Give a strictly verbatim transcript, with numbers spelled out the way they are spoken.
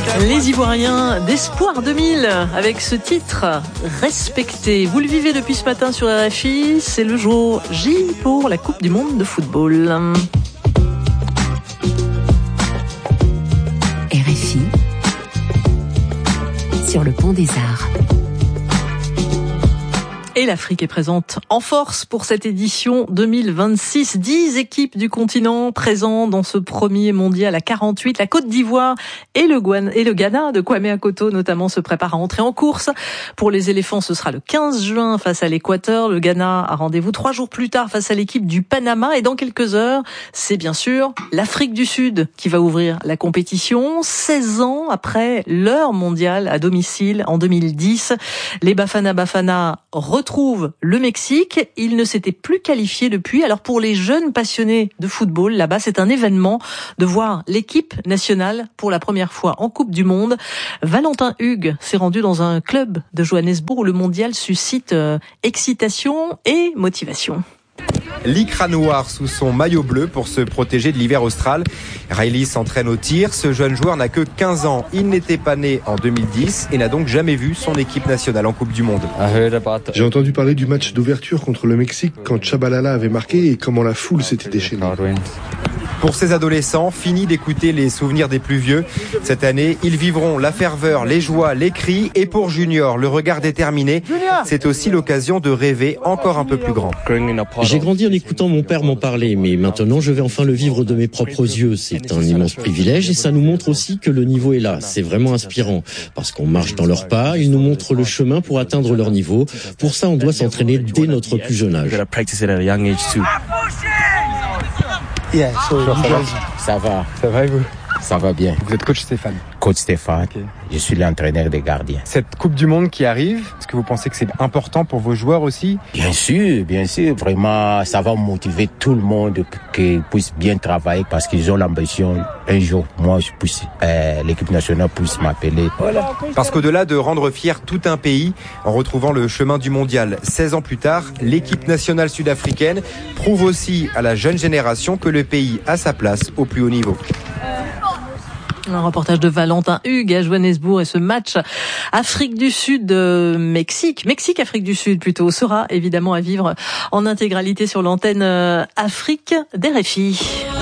Les Ivoiriens d'Espoir deux mille avec ce titre respecté. Vous le vivez depuis ce matin sur R F I, c'est le jour J pour la Coupe du Monde de football. R F I sur le pont des Arts. Et l'Afrique est présente en force pour cette édition deux mille vingt-six. Dix équipes du continent présentes dans ce premier mondial à quarante-huit. La Côte d'Ivoire et le, Guan- et le Ghana de Kwame Akoto notamment se préparent à entrer en course. Pour les éléphants, ce sera le quinze juin face à l'Équateur. Le Ghana a rendez-vous trois jours plus tard face à l'équipe du Panama. Et dans quelques heures, c'est bien sûr l'Afrique du Sud qui va ouvrir la compétition. seize ans après leur mondial à domicile en deux mille dix. Les Bafana Bafana retrouvent le Mexique. Ils ne s'étaient plus qualifiés depuis. Alors pour les jeunes passionnés de football, là-bas, c'est un événement de voir l'équipe nationale pour la première fois en Coupe du Monde. Valentin Hugues s'est rendu dans un club de Johannesburg où le mondial suscite euh, excitation et motivation. Lycra noir sous son maillot bleu pour se protéger de l'hiver austral. Riley s'entraîne au tir. Ce jeune joueur n'a que quinze ans. Il n'était pas né en deux mille dix et n'a donc jamais vu son équipe nationale en Coupe du Monde. J'ai entendu parler du match d'ouverture contre le Mexique quand Chabalala avait marqué et comment la foule s'était déchaînée. Pour ces adolescents, fini d'écouter les souvenirs des plus vieux. Cette année, ils vivront la ferveur, les joies, les cris. Et pour Junior, le regard déterminé, c'est aussi l'occasion de rêver encore un peu plus grand. J'ai grandi en écoutant mon père m'en parler, mais maintenant je vais enfin le vivre de mes propres yeux. C'est un immense privilège et ça nous montre aussi que le niveau est là. C'est vraiment inspirant parce qu'on marche dans leurs pas, ils nous montrent le chemin pour atteindre leur niveau. Pour ça, on doit s'entraîner dès notre plus jeune âge. Yeah, so ça, va. ça va. Ça va et vous? Ça va bien. Vous êtes coach Stéphane? Coach Stéphane. Okay. Je suis l'entraîneur des gardiens. Cette Coupe du Monde qui arrive, est-ce que vous pensez que c'est important pour vos joueurs aussi? Bien sûr, bien sûr. Vraiment, ça va motiver tout le monde qu'ils puissent bien travailler parce qu'ils ont l'ambition. Un jour, moi, je puisse, euh, l'équipe nationale puisse m'appeler. Voilà. Parce qu'au-delà de rendre fier tout un pays en retrouvant le chemin du mondial seize ans plus tard, l'équipe nationale sud-africaine prouve aussi à la jeune génération que le pays a sa place au plus haut niveau. Un reportage de Valentin Hugues à Johannesburg et ce match Afrique du Sud, Mexique, Mexique-Afrique du Sud plutôt, sera évidemment à vivre en intégralité sur l'antenne Afrique d'R F I.